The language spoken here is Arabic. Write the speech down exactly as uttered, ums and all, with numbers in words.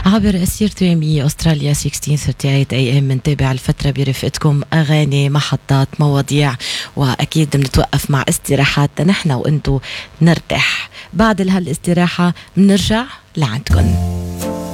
عبر أسير ثمانمية أستراليا ستة عشر ثلاثة وثلاثين أي أم منتابع الفترة برفقتكم أغاني، محطات، مواضيع، وأكيد بنتوقف مع استراحاتنا نحن وأنتو نرتاح. بعد هالاستراحة بنرجع لعندكم.